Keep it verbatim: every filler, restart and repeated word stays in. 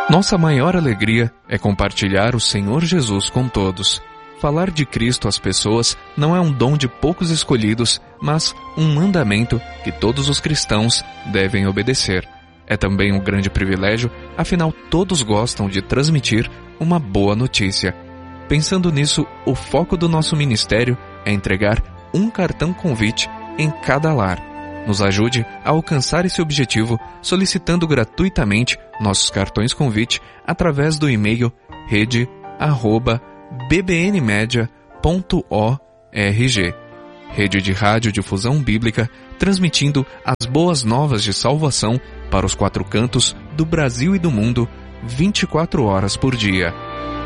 Nossa maior alegria é compartilhar o Senhor Jesus com todos. Falar de Cristo às pessoas não é um dom de poucos escolhidos, mas um mandamento que todos os cristãos devem obedecer. É também um grande privilégio, afinal todos gostam de transmitir uma boa notícia. Pensando nisso, o foco do nosso ministério é entregar um cartão convite em cada lar. Nos ajude a alcançar esse objetivo solicitando gratuitamente nossos cartões convite através do e-mail rede arroba b b n media ponto org. Rede de Rádio Difusão Bíblica, transmitindo as boas novas de salvação para os quatro cantos do Brasil e do mundo, vinte e quatro horas por dia.